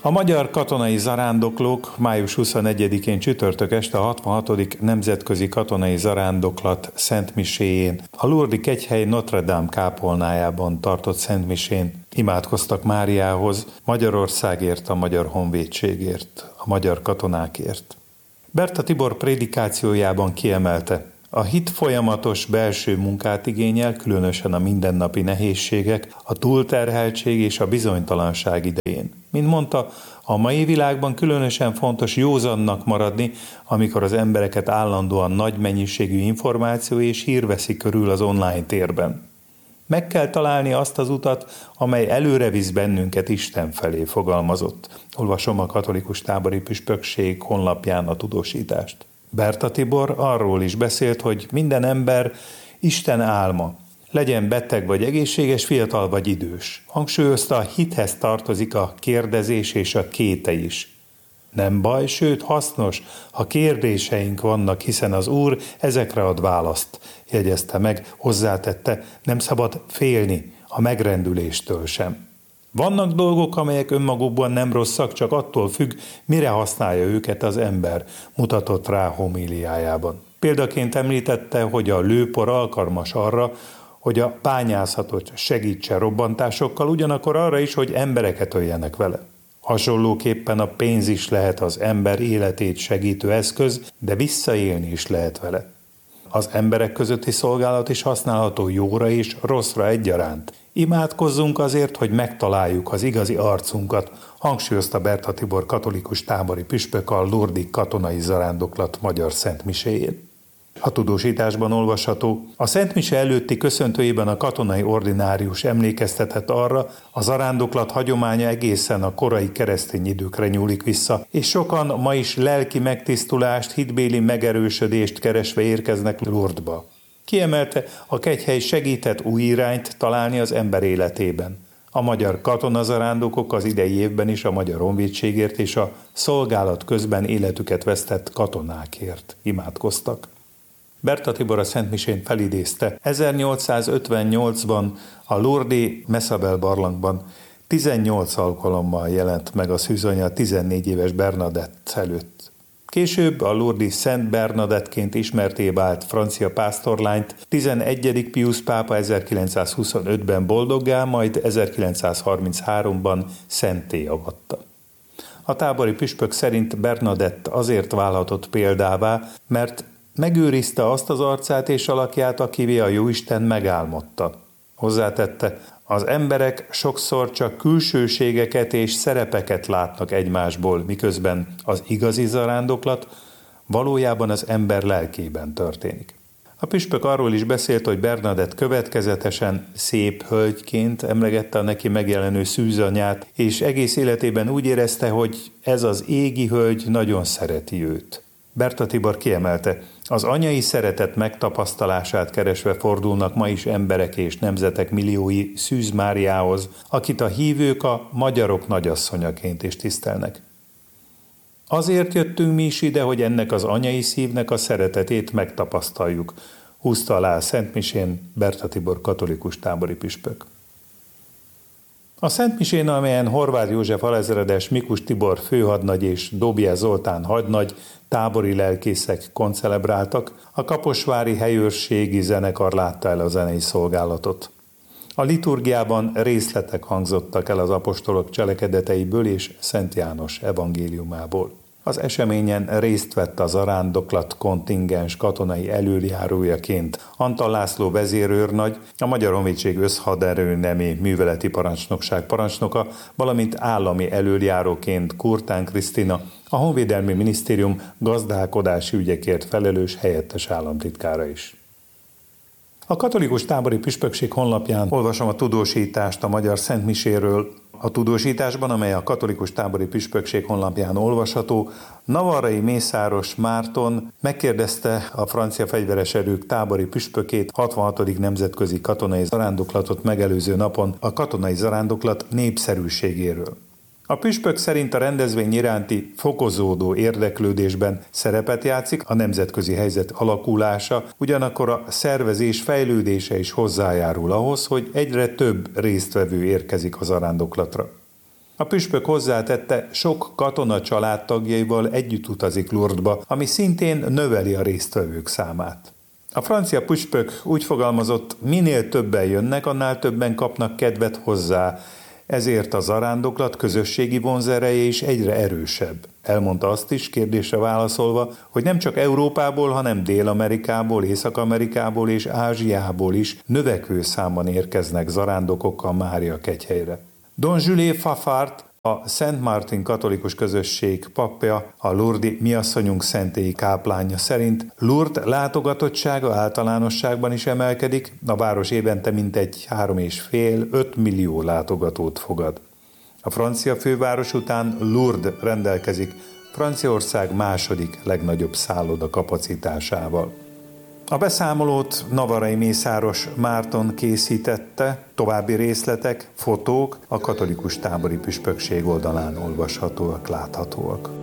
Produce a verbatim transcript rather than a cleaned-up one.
A magyar katonai zarándoklók május huszonegyedikén csütörtök este a hatvanhatodik Nemzetközi Katonai Zarándoklat szentmiséjén a Lourdes-i kegyhely Notre Dame kápolnájában tartott szentmisén imádkoztak Máriához, Magyarországért, a magyar honvédségért, a magyar katonákért. Berta Tibor prédikációjában kiemelte, a hit folyamatos belső munkát igényel, különösen a mindennapi nehézségek, a túlterheltség és a bizonytalanság idején. Mint mondta, a mai világban különösen fontos józannak maradni, amikor az embereket állandóan nagy mennyiségű információ és hír veszi körül az online térben. Meg kell találni azt az utat, amely előre visz bennünket Isten felé, fogalmazott. Olvasom a Katolikus Tábori Püspökség honlapján a tudósítást. Berta Tibor arról is beszélt, hogy minden ember Isten álma, legyen beteg vagy egészséges, fiatal vagy idős. Hangsúlyozta, a hithez tartozik a kérdezés és a kéte is. Nem baj, sőt hasznos, ha kérdéseink vannak, hiszen az Úr ezekre ad választ, jegyezte meg, hozzátette, nem szabad félni a megrendüléstől sem. Vannak dolgok, amelyek önmagukban nem rosszak, csak attól függ, mire használja őket az ember, mutatott rá homíliájában. Példaként említette, hogy a lőpor alkalmas arra, hogy a bányászatot segítse robbantásokkal, ugyanakkor arra is, hogy embereket öljenek vele. Hasonlóképpen a pénz is lehet az ember életét segítő eszköz, de visszaélni is lehet vele. Az emberek közötti szolgálat is használható jóra és rosszra egyaránt. Imádkozzunk azért, hogy megtaláljuk az igazi arcunkat, hangsúlyozta Berta Tibor katolikus tábori püspök a Lourdes-i katonai zarándoklat magyar szentmiséjén. A tudósításban olvasható, a szentmise előtti köszöntőjében a katonai ordinárius emlékeztetett arra, a zarándoklat hagyománya egészen a korai keresztény időkre nyúlik vissza, és sokan ma is lelki megtisztulást, hitbéli megerősödést keresve érkeznek Lourdesba. Kiemelte, a kegyhely segített új irányt találni az ember életében. A magyar katonazarándokok az idei évben is a magyar honvédségért és a szolgálat közben életüket vesztett katonákért imádkoztak. Berta Tibor a szentmisén felidézte, ezernyolcszázötvennyolcban a Lourdes-i Messabel barlangban tizennyolc alkalommal jelent meg a szűzanya tizennégy éves Bernadett előtt. Később a Lourdes-i Szent Bernadettként ismertté vált francia pásztorlányt tizenegyedik Piusz pápa ezerkilencszázhuszonötben boldoggá, majd ezerkilencszázharmincháromban szentté avatta. A tábori püspök szerint Bernadett azért válhatott példává, mert megőrizte azt az arcát és alakját, akivé a Jóisten megálmodta. Hozzátette, az emberek sokszor csak külsőségeket és szerepeket látnak egymásból, miközben az igazi zarándoklat valójában az ember lelkében történik. A püspök arról is beszélt, hogy Bernadett következetesen szép hölgyként emlegette a neki megjelenő szűzanyát, és egész életében úgy érezte, hogy ez az égi hölgy nagyon szereti őt. Berta Tibor kiemelte, az anyai szeretet megtapasztalását keresve fordulnak ma is emberek és nemzetek milliói Szűz Máriához, akit a hívők a magyarok nagyasszonyaként is tisztelnek. Azért jöttünk mi is ide, hogy ennek az anyai szívnek a szeretetét megtapasztaljuk, húzta alá a szentmisén Berta Tibor katolikus tábori püspök. A szentmisén, amelyen Horváth József alezredes, Mikus Tibor főhadnagy és Dobje Zoltán hadnagy tábori lelkészek koncelebráltak, a kaposvári helyőrségi zenekar látta el a zenei szolgálatot. A liturgiában részletek hangzottak el az apostolok cselekedeteiből és Szent János evangéliumából. Az eseményen részt vett a zarándoklat kontingens katonai elöljárójaként Antal László vezérőrnagy, a Magyar Honvédség összhaderőnemi műveleti parancsnokság parancsnoka, valamint állami elöljáróként Kurtán Krisztina, a Honvédelmi Minisztérium gazdálkodási ügyekért felelős helyettes államtitkára is. A katolikus tábori püspökség honlapján olvasom a tudósítást a magyar szentmiséről. A tudósításban, amely a katolikus tábori püspökség honlapján olvasható, navarrai mészáros Márton megkérdezte a francia fegyveres erők tábori püspökét hatvanhatodik nemzetközi katonai zarándoklatot megelőző napon a katonai zarándoklat népszerűségéről. A püspök szerint a rendezvény iránti fokozódó érdeklődésben szerepet játszik a nemzetközi helyzet alakulása, ugyanakkor a szervezés fejlődése is hozzájárul ahhoz, hogy egyre több résztvevő érkezik a zarándoklatra. A püspök hozzátette, sok katona családtagjaival együtt utazik Lourdesba, ami szintén növeli a résztvevők számát. A francia püspök úgy fogalmazott, minél többen jönnek, annál többen kapnak kedvet hozzá, ezért a zarándoklat közösségi vonzereje is egyre erősebb. Elmondta azt is, kérdésre válaszolva, hogy nem csak Európából, hanem Dél-Amerikából, Észak-Amerikából és Ázsiából is növekvő számban érkeznek zarándokok a Mária kegyhelyre. Don Jules Fafard, a Szent Martin katolikus közösség papja, a Lourdes Mi Asszonyunk szentélyi káplánja szerint Lourdes látogatottsága általánosságban is emelkedik, a város évente mintegy három és fél-öt millió látogatót fogad. A francia főváros után Lourdes rendelkezik Franciaország második legnagyobb szálloda kapacitásával. A beszámolót navarai mészáros Márton készítette, további részletek, fotók a katolikus tábori püspökség oldalán olvashatóak, láthatóak.